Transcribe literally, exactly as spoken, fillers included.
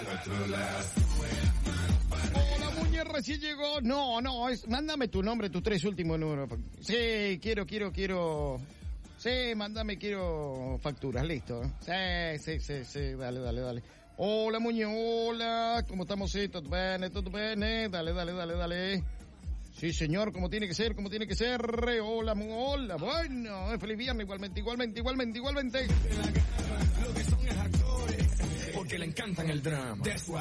al otro lado. Hola, Muñe, recién llegó. No, no, es, mándame tu nombre, tus tres últimos números. Sí, quiero, quiero, quiero. Sí, mándame, quiero facturas, listo. Sí, sí, sí, sí, dale, dale, dale. Hola, Muñe, hola. ¿Cómo estamos? Sí, todo bien, todo bien. Dale, dale, dale, dale. Sí, señor, como tiene que ser, como tiene que ser. Hola, hola. Bueno, feliz viernes, igualmente, igualmente, igualmente, igualmente. Lo que son es actores, porque le encantan el drama. That's why